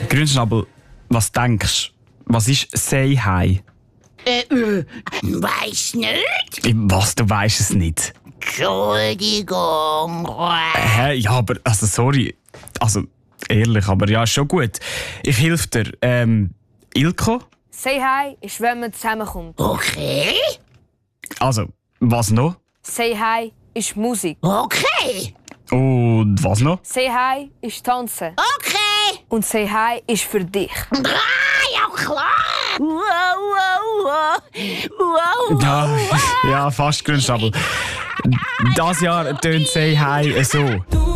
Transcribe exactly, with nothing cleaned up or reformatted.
Grünschnabel, was denkst du? Was ist Say Hi? Äh, äh, weiss nicht. Was, du weißt es nicht? Entschuldigung. Hä? Ja, aber, also sorry. Also, ehrlich, aber ja, schon gut. Ich helfe dir. Ähm, Ilko? Say Hi ist, wenn man zusammenkommt. Okay. Also, was noch? Say Hi ist Musik. Okay. Und was noch? Say Hi ist Tanzen. Okay. Und Say Hi ist für dich. Ah, ja klar. Wow, wow, wow. Wow, Ja, wow. ja, fast Grünschnabel. Das Jahr tönt Say Hi so.